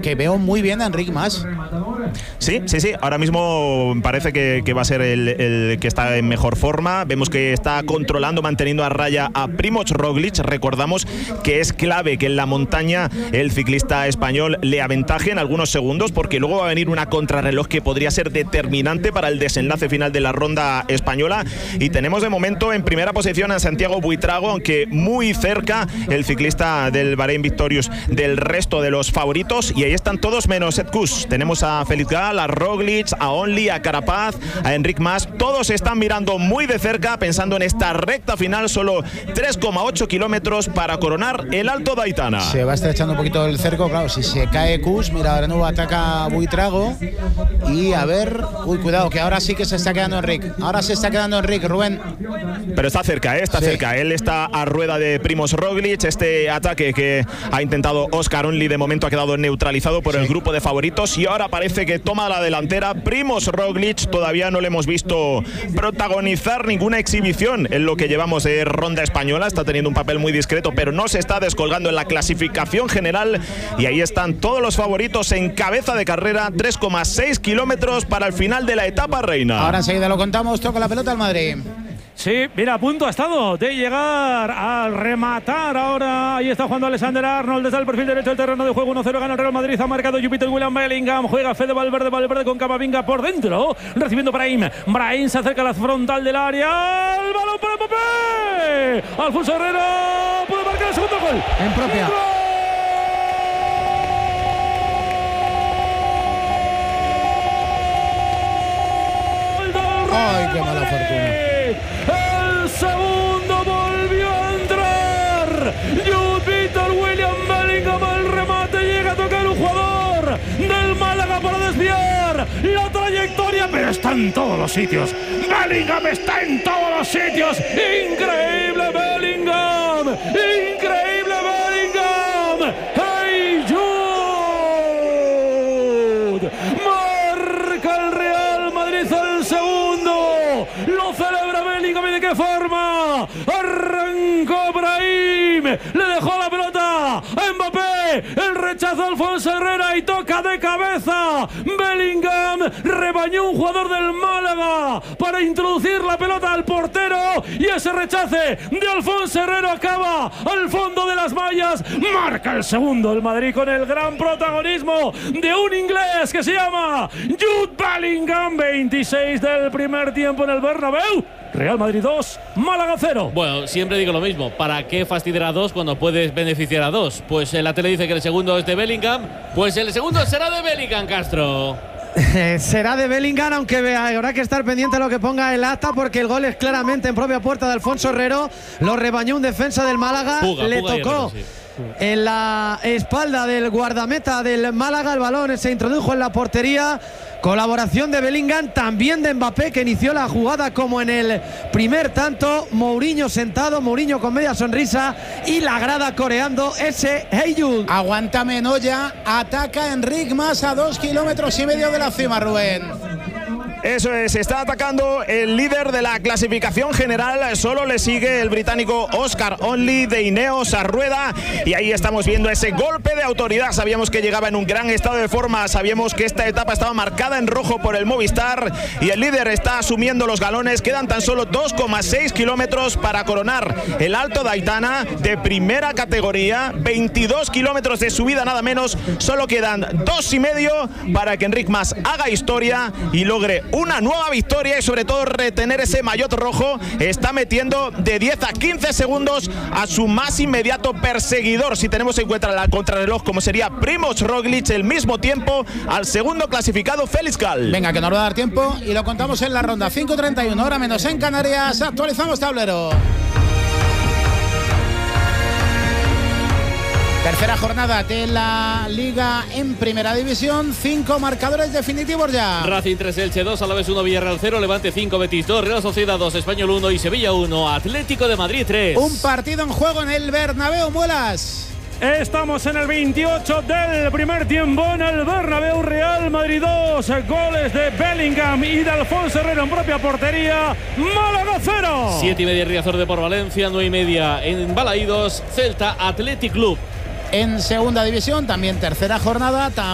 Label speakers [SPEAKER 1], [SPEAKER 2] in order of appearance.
[SPEAKER 1] que veo muy bien a Enric Mas.
[SPEAKER 2] Sí. Ahora mismo parece que va a ser el que está en mejor forma. Vemos que está controlando, manteniendo a raya a Primož Roglič. Recordamos que es clave que en la montaña el ciclista español le aventaje en algunos segundos, porque luego va a venir una contrarreloj que podría ser determinante para el desenlace final de la ronda española. Y tenemos de momento en primera posición a Santiago Buitrago, aunque muy cerca el ciclista del Bahrein Victorious del resto de los favoritos. Y ahí están todos menos Sepp Kuss. Tenemos a Felix Gall, a Roglič, a Only, a Carapaz, a Enric Mas. Todos están mirando muy de cerca, pensando en esta recta final. Solo 3,8 kilómetros para coronar el Alto de Aitana.
[SPEAKER 1] Se va estrechando un poquito el cerco, claro. Si se cae Kuss, mira, de nuevo ataca Buitrago. Y a ver, cuidado, que ahora sí que se está quedando Enric. Ahora se está quedando Enric, Rubén.
[SPEAKER 2] Pero está cerca, está cerca. Él está a rueda de Primož Roglič. Este ataque que ha intentado Oscar Only de momento ha quedado neutralizado por el grupo de favoritos, y ahora parece que toma la delantera Primož Roglič. Todavía no le hemos visto protagonizar ninguna exhibición en lo que llevamos de ronda española. Está teniendo un papel muy discreto, pero no se está descolgando en la clasificación general. Y ahí están todos los favoritos en cabeza de carrera. 3,6 kilómetros para el final de la etapa reina.
[SPEAKER 1] Ahora enseguida lo contamos. Toca la pelota al Madrid.
[SPEAKER 3] Sí, mira, a punto ha estado de llegar a rematar ahora. Ahí está jugando Alexander Arnold desde el perfil derecho del terreno de juego. 1-0 gana el Real Madrid. Ha marcado Jupiter William Bellingham. Juega Fede Valverde. Valverde con Camavinga por dentro. Recibiendo Brahim. Brahim se acerca a la frontal del área. El balón para Mbappé. Alfonso Herrera puede marcar el segundo gol.
[SPEAKER 4] En propia.
[SPEAKER 1] Ay, qué mala fortuna.
[SPEAKER 3] El segundo volvió a entrar. Jupiter William Bellingham. El remate llega a tocar un jugador del Málaga para desviar la trayectoria, pero está en todos los sitios. Bellingham está en todos los sitios. Increíble Bellingham. Increíble Bellingham. ¡Hey, Jude! Marca el Real Madrid el segundo. Lo celebra Bellingham. ¿Y de qué forma? Arrancó Brahim. Le dejó la pelota a Mbappé. El rechazo a Alfonso Herrera y toca de cabeza. Bellingham rebañó un jugador del Málaga para introducir la pelota al portero. Y ese rechace de Alfonso Herrera acaba al fondo de las mallas. Marca el segundo el Madrid con el gran protagonismo de un inglés que se llama Jude Bellingham. 26 del primer tiempo en el Bernabéu. Real Madrid 2, Málaga 0.
[SPEAKER 5] Bueno, siempre digo lo mismo. ¿Para qué fastidiar a dos cuando puedes beneficiar a dos? Pues la tele dice que el segundo es de Bellingham. Pues el segundo será de Bellingham, Castro.
[SPEAKER 4] Será de Bellingham, aunque habrá que estar pendiente de lo que ponga el acta, porque el gol es claramente en propia puerta de Alfonso Herrero. Lo rebañó un defensa del Málaga. Le tocó en la espalda del guardameta del Málaga. El balón se introdujo en la portería. Colaboración de Bellingham, también de Mbappé, que inició la jugada como en el primer tanto. Mourinho sentado, Mourinho con media sonrisa y la grada coreando ese Hey Jude.
[SPEAKER 1] Aguanta Menoya, ataca Enric Mas a 2,5 kilómetros de la cima, Rubén.
[SPEAKER 2] Eso es, está atacando el líder de la clasificación general. Solo le sigue el británico Oscar Only de Ineos a rueda. Y ahí estamos viendo ese golpe de autoridad. Sabíamos que llegaba en un gran estado de forma. Sabíamos que esta etapa estaba marcada en rojo por el Movistar. Y el líder está asumiendo los galones. Quedan tan solo 2,6 kilómetros para coronar el Alto de Aitana de primera categoría. 22 kilómetros de subida nada menos. Solo quedan 2,5 para que Enric Mas haga historia y logre una nueva victoria y sobre todo retener ese maillot rojo. Está metiendo de 10 a 15 segundos a su más inmediato perseguidor, si tenemos en cuenta la contrarreloj, como sería Primož Roglič, el mismo tiempo al segundo clasificado Felix Gall.
[SPEAKER 1] Venga, que nos va a dar tiempo y lo contamos en la ronda. 5:31, hora menos en Canarias. Actualizamos tablero. Tercera jornada de la Liga en Primera División. 5 marcadores definitivos ya.
[SPEAKER 5] Racing 3, Elche 2, Alavés 1, Villarreal 0, Levante 5, Betis 2, Real Sociedad 2, Español 1 y Sevilla 1, Atlético de Madrid 3.
[SPEAKER 1] Un partido en juego en el Bernabéu, Muelas.
[SPEAKER 3] Estamos en el 28 del primer tiempo en el Bernabéu. Real Madrid 2, goles de Bellingham y de Alfonso Herrera en propia portería. Málaga 0.
[SPEAKER 5] 7:30 Riazor de por Valencia, 9:30 en Balaídos, Celta Athletic Club.
[SPEAKER 1] En segunda división, también tercera jornada.